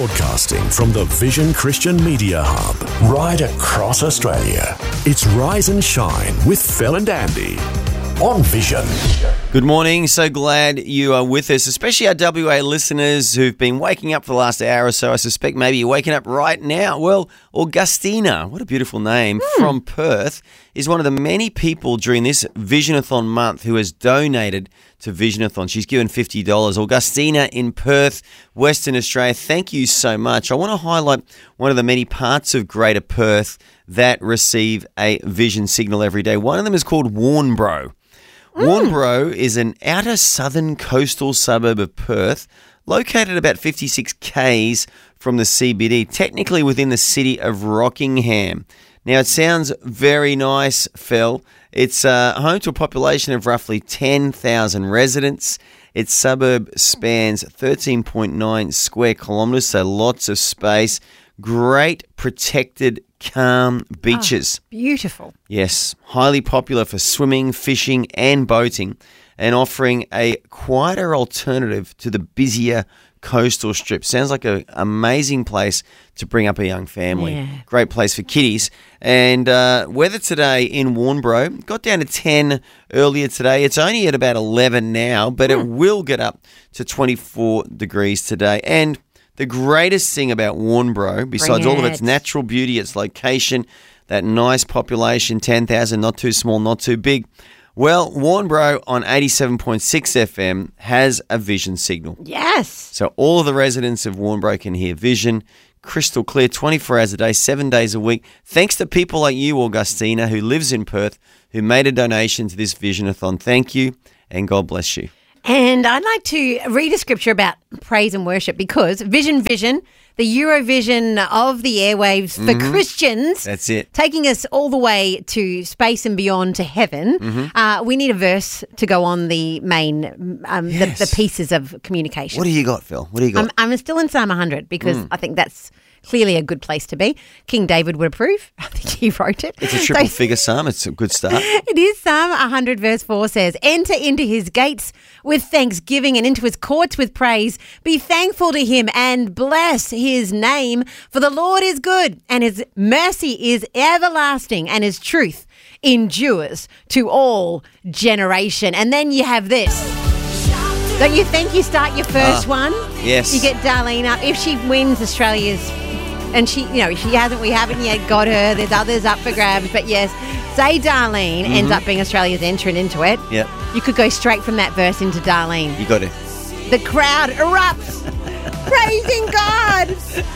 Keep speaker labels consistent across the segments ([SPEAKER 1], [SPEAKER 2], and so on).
[SPEAKER 1] Broadcasting from the Vision Christian Media Hub, right across Australia. It's Rise and Shine with Phil and Andy on Vision.
[SPEAKER 2] Good morning. So glad you are with us, especially our WA listeners who've been waking up for the last hour or so. I suspect maybe you're waking up right now. Well, Augustina, what a beautiful name, from Perth, is one of the many people during this Visionathon month who has donated to Visionathon. She's given $50. Augustina in Perth, Western Australia, thank you so much. I want to highlight one of the many parts of Greater Perth that receive a vision signal every day. One of them is called Warnbro. Warnbro is an outer southern coastal suburb of Perth, located about 56 k's from the CBD, technically within the city of Rockingham. Now, it sounds very nice, Phil. It's home to a population of roughly 10,000 residents. Its suburb spans 13.9 square kilometres, so lots of space. Great protected, calm beaches.
[SPEAKER 3] Beautiful.
[SPEAKER 2] Yes, highly popular for swimming, fishing and boating, and offering a quieter alternative to the busier coastal strip. Sounds like an amazing place to bring up a young family.
[SPEAKER 3] Yeah.
[SPEAKER 2] Great place for kiddies. And weather today in Warnbro got down to 10 earlier today. It's only at about 11 now, but it will get up to 24 degrees today. And the greatest thing about Warnbro, besides all of its natural beauty, its location, that nice population, 10,000, not too small, not too big. Well, Warnbro on 87.6 FM has a vision signal.
[SPEAKER 3] Yes.
[SPEAKER 2] So all of the residents of Warnbro can hear vision, crystal clear, 24 hours a day, 7 days a week. Thanks to people like you, Augustina, who lives in Perth, who made a donation to this Visionathon. Thank you, and God bless you.
[SPEAKER 3] And I'd like to read a scripture about praise and worship because Vision, the Eurovision of the airwaves for Christians.
[SPEAKER 2] That's it.
[SPEAKER 3] Taking us all the way to space and beyond to heaven. We need a verse to go on the main, the pieces of communication.
[SPEAKER 2] What do you got, Phil? What do you got?
[SPEAKER 3] I'm still in Psalm 100 because I think that's clearly a good place to be. King David would approve. I think he wrote it.
[SPEAKER 2] It's a triple figure psalm. It's a good start.
[SPEAKER 3] It is. Psalm 100 verse 4 says, "Enter into his gates with thanksgiving and into his courts with praise. Be thankful to him and bless his name. For the Lord is good and his mercy is everlasting and his truth endures to all generation." And then you have this. Don't you think you start your first one?
[SPEAKER 2] Yes.
[SPEAKER 3] You get Darlene up. If she wins Australia's, and she hasn't, we haven't yet got her. There's others up for grabs. But yes, say Darlene ends up being Australia's entrant into it.
[SPEAKER 2] Yep.
[SPEAKER 3] You could go straight from that verse into Darlene.
[SPEAKER 2] You got it.
[SPEAKER 3] The crowd erupts, praising God.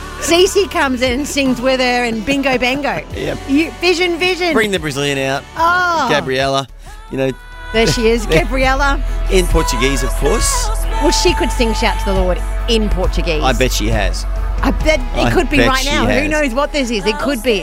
[SPEAKER 3] Cece comes in and sings with her and bingo bango.
[SPEAKER 2] Yep.
[SPEAKER 3] Vision.
[SPEAKER 2] Bring the Brazilian out.
[SPEAKER 3] Oh.
[SPEAKER 2] Gabriella.
[SPEAKER 3] There she is, Gabriella.
[SPEAKER 2] In Portuguese, of course.
[SPEAKER 3] Well, she could sing Shout to the Lord in Portuguese.
[SPEAKER 2] I bet she has.
[SPEAKER 3] I bet it could be
[SPEAKER 2] bet
[SPEAKER 3] right
[SPEAKER 2] she
[SPEAKER 3] now.
[SPEAKER 2] has.
[SPEAKER 3] Who knows what this is? It could be.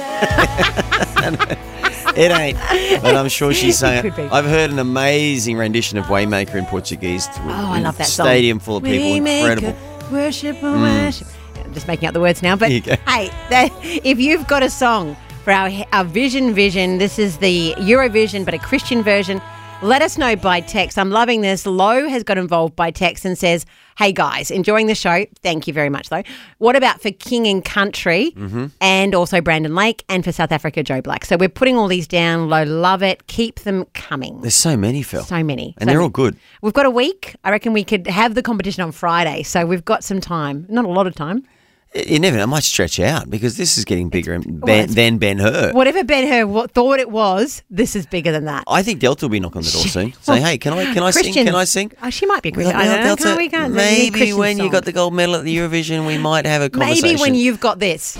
[SPEAKER 2] It ain't, but I'm sure she's saying
[SPEAKER 3] Could be.
[SPEAKER 2] I've heard an amazing rendition of Waymaker in Portuguese.
[SPEAKER 3] I love that song.
[SPEAKER 2] Stadium full of people. Incredible.
[SPEAKER 3] Worship. I'm just making up the words now. But
[SPEAKER 2] There you go.
[SPEAKER 3] hey, if you've got a song for our Vision, this is the Eurovision, but a Christian version. Let us know by text. I'm loving this. Lo has got involved by text and says, "Hey guys, enjoying the show. Thank you very much, though. What about for King and Country and also Brandon Lake and for South Africa, Joe Black?" So we're putting all these down. Lo, love it. Keep them coming.
[SPEAKER 2] There's so many, Phil.
[SPEAKER 3] So many.
[SPEAKER 2] And they're all good.
[SPEAKER 3] We've got a week. I reckon we could have the competition on Friday. So we've got some time. Not a lot of time.
[SPEAKER 2] You never know. It might stretch out because this is getting bigger than Ben-Hur.
[SPEAKER 3] Whatever Ben-Hur thought it was, this is bigger than that.
[SPEAKER 2] I think Delta will be knocking on the door soon. Saying, "Hey, can I sing? Can I sing?"
[SPEAKER 3] Oh, she might be a Christian.
[SPEAKER 2] Well,
[SPEAKER 3] I don't know.
[SPEAKER 2] Delta,
[SPEAKER 3] We can't.
[SPEAKER 2] maybe when you got the gold medal at the Eurovision, we might have a conversation.
[SPEAKER 3] Maybe when you've got this.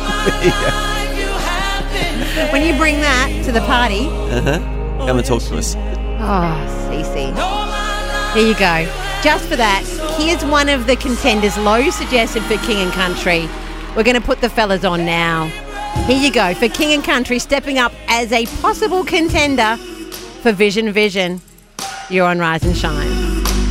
[SPEAKER 3] When you bring that to the party.
[SPEAKER 2] Come and talk to us.
[SPEAKER 3] Oh, Cece. Here you go. Just for that, here's one of the contenders Lo suggested for King and Country. We're going to put the fellas on now. Here you go. For King and Country, stepping up as a possible contender for Vision. You're on Rise and Shine.